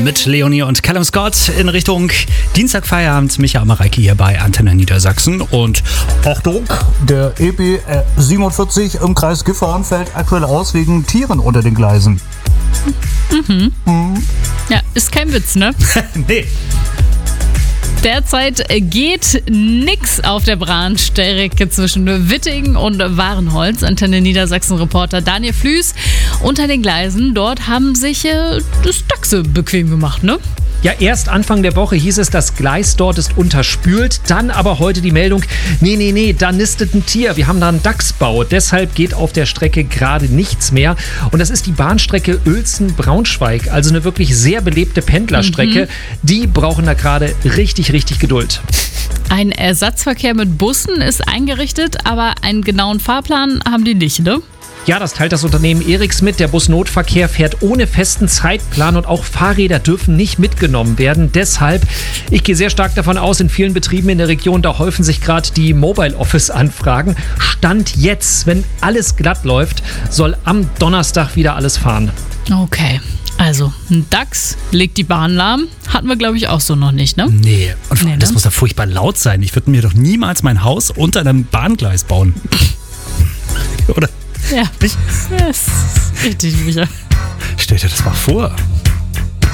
mit Leonie und Callum Scott in Richtung Dienstagfeierabend. Micha Mareike hier bei Antenne Niedersachsen. Und Achtung, der EB 47 im Kreis Gifhorn fällt aktuell aus wegen Tieren unter den Gleisen. Ja, ist kein Witz, ne? Nee. Derzeit geht nix auf der Bahnstrecke zwischen Wittingen und Warenholz. Antenne Niedersachsen-Reporter Daniel Flüß unter den Gleisen. Dort haben sich das Dachse bequem gemacht, ne? Ja, erst Anfang der Woche hieß es, das Gleis dort ist unterspült. Dann aber heute die Meldung, nee, da nistet ein Tier. Wir haben da einen Dachsbau. Deshalb geht auf der Strecke gerade nichts mehr. Und das ist die Bahnstrecke Uelzen-Braunschweig. Also eine wirklich sehr belebte Pendlerstrecke. Die brauchen da gerade richtig Geduld. Ein Ersatzverkehr mit Bussen ist eingerichtet, aber einen genauen Fahrplan haben die nicht, ne? Ja, das teilt das Unternehmen Eriks mit. Der Busnotverkehr fährt ohne festen Zeitplan und auch Fahrräder dürfen nicht mitgenommen werden. Deshalb, ich gehe sehr stark davon aus, in vielen Betrieben in der Region, da häufen sich gerade die Mobile Office-Anfragen. Stand jetzt, wenn alles glatt läuft, soll am Donnerstag wieder alles fahren. Okay, also ein Dachs legt die Bahn lahm. Hatten wir, glaube ich, auch so noch nicht, ne? Nee, und vor allem, Nee, ne? das muss doch furchtbar laut sein. Ich würde mir doch niemals mein Haus unter einem Bahngleis bauen. Oder? Ja, das ist richtig, Micha. Stell dir das mal vor.